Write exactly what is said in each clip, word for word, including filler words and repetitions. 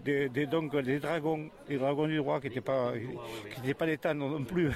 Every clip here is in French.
des, des, donc, des dragons, des dragons du roi qui n'étaient pas, qui n'étaient pas des tendres non plus.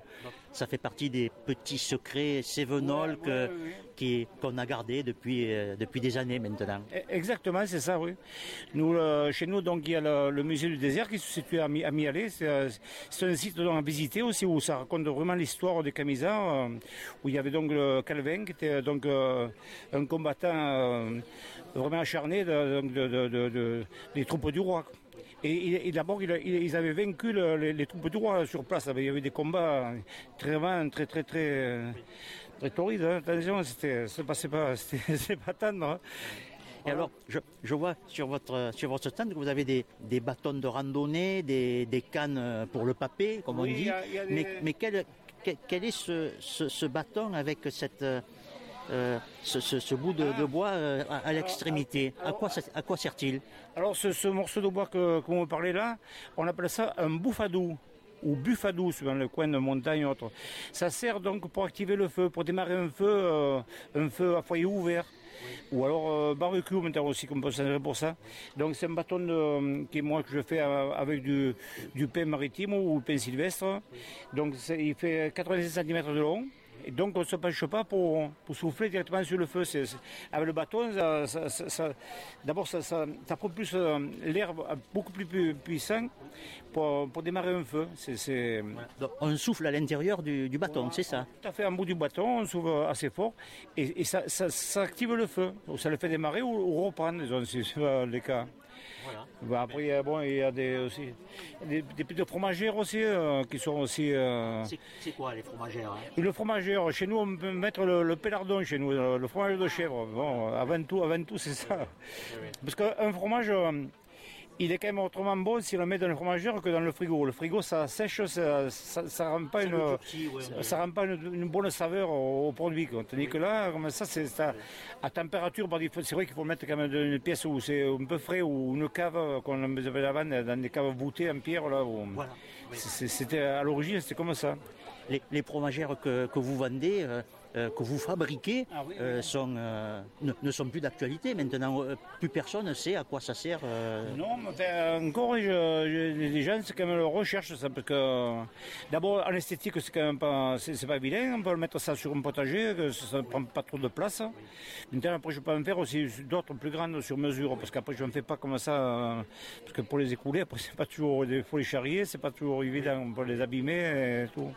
Ça fait partie des petits secrets cévenols que, ouais, ouais, ouais. Qui, qu'on a gardés depuis, euh, depuis des années maintenant. Exactement, c'est ça, oui. Nous, euh, chez nous, donc, il y a le, le musée du désert qui se situe à, Mi- à Mialet. C'est, c'est un site donc, à visiter aussi où ça raconte vraiment l'histoire des Camisards, euh, où il y avait donc le Calvin qui était donc euh, un combattant euh, vraiment acharné de, de, de, de, de, des troupes du roi. Et, et d'abord, il, il, ils avaient vaincu le, les, les troupes du roi sur place. Il y avait des combats très très très très très torrides. Hein. Attention, c'était, ça passait pas, c'était, c'est pas tendre. Hein. Et voilà. Alors, je, je vois sur votre sur votre stand que vous avez des, des bâtons de randonnée, des, des cannes pour le papé, comme oui, on dit. Y a, y a des... Mais, mais quel, quel, quel est ce, ce, ce bâton avec cette Euh, ce, ce, ce bout de, de bois euh, à, à l'extrémité, à quoi, à quoi sert-il? Alors ce, ce morceau de bois que, que vous me parlez là, on appelle ça un bouffadou ou buffadou dans le coin de montagne autre. Ça sert donc pour activer le feu, pour démarrer un feu, euh, un feu à foyer ouvert. Oui. Ou alors euh, barbecue maintenant aussi qu'on peut s'en pour ça. Donc c'est un bâton de, qui moi que je fais avec du, du pain maritime ou du pain sylvestre. Oui. Donc il fait quatre-vingt-six centimètres de long. Et donc on ne se penche pas pour, pour souffler directement sur le feu. C'est, c'est, avec le bâton, ça, ça, ça, ça, d'abord ça, ça, ça propulse l'air beaucoup plus puissant pour, pour démarrer un feu. C'est, c'est... Donc, on souffle à l'intérieur du, du bâton, voilà, c'est ça? Tout à fait, en bout du bâton, on souffle assez fort et, et ça, ça, ça active le feu. Ça le fait démarrer ou, ou reprendre, c'est, c'est les cas. Voilà. Bon, après, bon, il y a des, aussi, des, des petites fromagères aussi euh, qui sont aussi. Euh... C'est, c'est quoi les fromagères? Hein? Le fromagère, chez nous, on peut mettre le, le pélardon chez nous, le, le fromage de chèvre. Bon, avant tout, avant tout, c'est ça. Oui, oui. Parce qu'un fromage, euh, il est quand même autrement bon si on le met dans le fromagère que dans le frigo. Le frigo, ça sèche, ça, ça, ça rend pas, une, petit, ouais, ça, ouais. ça rend pas une, une bonne saveur au, au produit. Quoi. Tandis oui. que là, comme ça, c'est ça, à température. C'est vrai qu'il faut mettre quand même une pièce où c'est un peu frais ou une cave qu'on avait avant dans des caves voûtées en pierre là. Où voilà. Oui. C'est, c'était à l'origine, c'était comme ça. Les, les fromagères que, que vous vendez, euh, euh, que vous fabriquez, ah, oui, euh, oui. Sont, euh, ne, ne sont plus d'actualité. Maintenant, euh, plus personne ne sait à quoi ça sert. Euh... Non, mais enfin, encore, je, je, les gens, c'est quand même leur recherche, ça, parce que euh, d'abord, en esthétique, c'est quand même pas, c'est, c'est pas évident. On peut mettre ça sur un potager, que ça ne prend pas trop de place. Oui. Maintenant, après, je peux en faire aussi d'autres plus grandes sur mesure, parce qu'après, je ne fais pas comme ça, euh, parce que pour les écouler, après, c'est pas toujours, il faut les charrier, c'est pas toujours évident, on peut les abîmer et tout.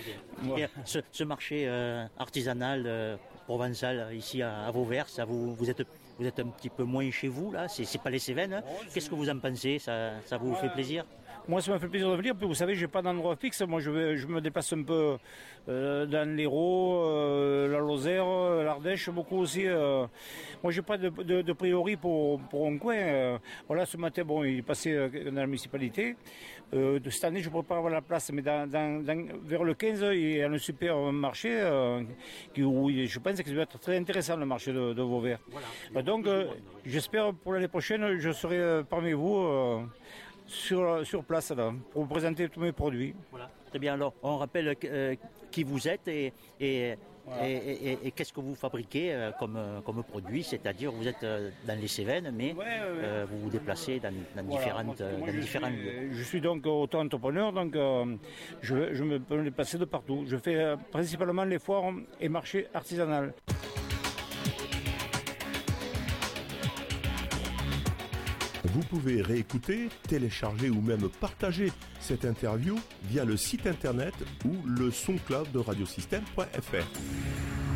Et ce, ce marché euh, artisanal euh, provençal ici à, à Vauvert, ça vous, vous êtes vous êtes un petit peu moins chez vous là, c'est, c'est pas les Cévennes. Hein. Oh, Qu'est-ce que vous en pensez? Ça, ça vous ouais. fait plaisir? Moi, ça me fait plaisir de venir. Vous savez, j'ai pas d'endroit fixe. Moi, je vais, je me déplace un peu euh, dans l'Hérault, euh, la Lozère, l'Ardèche, beaucoup aussi. Euh. Moi, j'ai pas de, de, de priori pour pour un coin. Euh. Voilà, ce matin, bon, il est passé dans la municipalité. Euh, de cette année, je pourrais pas avoir la place, mais dans, dans, dans, vers le quinze, il y a un super marché euh, qui, où je pense que ça va être très intéressant le marché de, de Vauvert. Voilà. Euh, donc, euh, j'espère pour l'année prochaine, je serai euh, parmi vous. Euh, Sur, sur place là, pour vous présenter tous mes produits. Voilà. Très bien, alors on rappelle euh, qui vous êtes et, et, voilà. et, et, et, et qu'est-ce que vous fabriquez euh, comme, comme produit, c'est-à-dire vous êtes euh, dans les Cévennes, mais ouais, ouais, euh, vous vous déplacez dans, dans, voilà. différentes, moi, moi, dans différents suis, lieux. Je suis donc auto-entrepreneur, donc euh, je, je me peux me déplacer de partout. Je fais euh, principalement les foires et marchés artisanaux. Vous pouvez réécouter, télécharger ou même partager cette interview via le site internet ou le SoundCloud de radiosystème point f r.